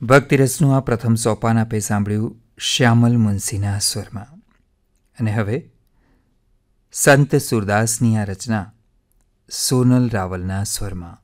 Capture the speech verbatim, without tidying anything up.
ભક્તિરસનું આ પ્રથમ સોપાન આપે સાંભળ્યું શ્યામલ મુનશીના સ્વરમાં. અને હવે સંત સુરદાસની આ રચના સોનલ રાવલના સ્વરમાં.